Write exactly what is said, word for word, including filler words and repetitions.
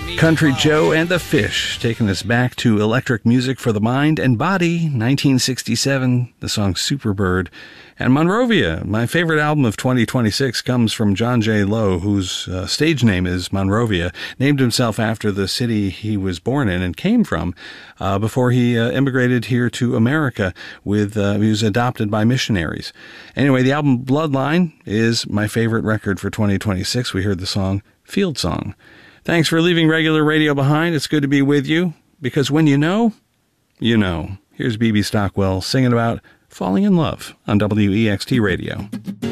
Country Joe and the Fish, taking us back to electric music for the mind and body, nineteen sixty-seven, the song Superbird. And Monrovia, my favorite album of twenty twenty-six, comes from John J. Lowe, whose uh, stage name is Monrovia, named himself after the city he was born in and came from uh, before he uh, immigrated here to America. With uh, he was adopted by missionaries. Anyway, the album Bloodline is my favorite record for twenty twenty-six. We heard the song Field Song. Thanks for leaving regular radio behind. It's good to be with you, because when you know, you know. Here's B B Stockwell singing about falling in love on W E X T Radio.